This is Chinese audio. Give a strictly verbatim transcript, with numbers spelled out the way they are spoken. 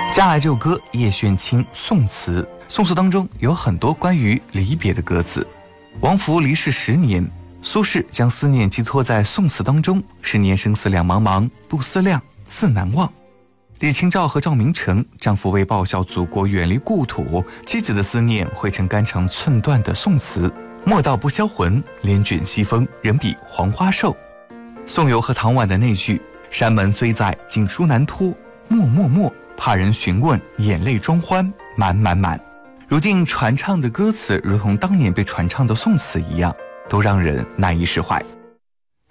接下来这首歌叶炫清宋词，宋词当中有很多关于离别的歌词。王弗离世十年，苏轼将思念寄托在宋词当中，十年生死两茫茫，不思量，自难忘。李清照和赵明诚，丈夫为报效祖国远离故土，妻子的思念汇成肝肠寸断的宋词。莫道不销魂，帘卷西风，人比黄花瘦。宋由和唐婉的那句山门虽在，锦书难托，默默默，怕人询问，眼泪装欢，满满满。如今传唱的歌词如同当年被传唱的宋词一样，都让人难以释怀。